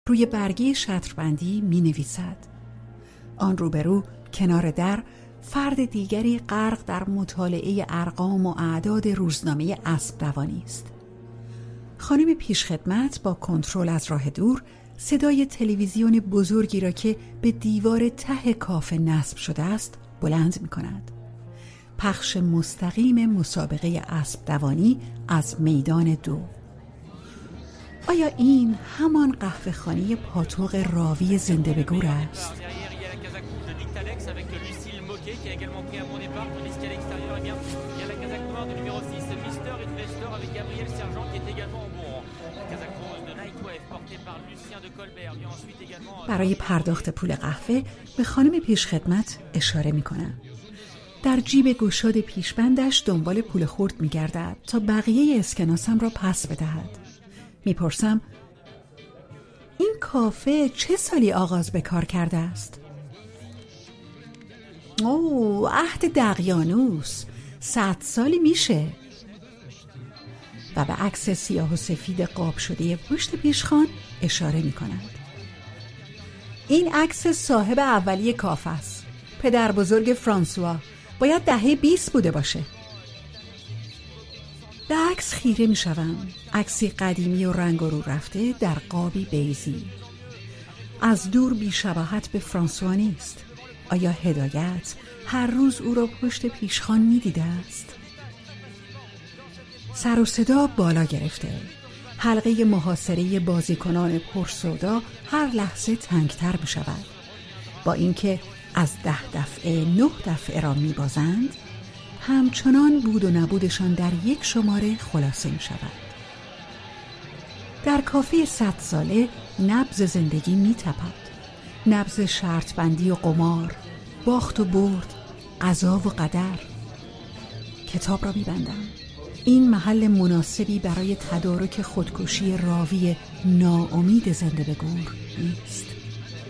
روی برگه شطربندی می نویسد. آن روبرو کنار در فرد دیگری غرق در مطالعه ارقام و اعداد روزنامه اسب دوانی است. خانم پیشخدمت با کنترل از راه دور صدای تلویزیون بزرگی را که به دیوار ته کافه نصب شده است بلند می کند. پخش مستقیم مسابقه اسب دوانی از میدان 2. آیا این همان قهوه خانه پاتوق راوی زنده به گور است؟ برای پرداخت پول قهوه به خانم پیشخدمت اشاره می کنم. در جیب گشاد پیشبندش دنبال پول خرد می گردد تا بقیه اسکناسم را پس بدهد. می پرسم این کافه چه سالی آغاز به کار کرده است؟ عهد دقیانوس 100 سالی میشه. و به عکس سیاه و سفید قاب شده پشت پیشخوان اشاره می کند. این عکس صاحب اولیه کافه است. پدر بزرگ فرانسوا، باید دهه 20 بوده باشه. به عکس خیره می شوم. عکسی قدیمی و رنگ رو رفته در قابی بیضی. از دور بی‌شباهت به فرانسوا نیست. آیا هدایت هر روز او را پشت پیشخوان می دیده است؟ سر و صدا بالا گرفته. حلقه محاصره بازیکنان پرسودا هر لحظه تنگتر می شود. با اینکه از 10 دفعه 9 دفعه را می بازند، همچنان بود و نبودشان در یک شماره خلاصه می شود. در کافه 100 ساله نبض زندگی می تپد. نبض شرط بندی و قمار، باخت و برد، قضا و قدر. کتاب را می بندم. این محل مناسبی برای تدارک خودکشی راوی ناامید زنده به گور نیست.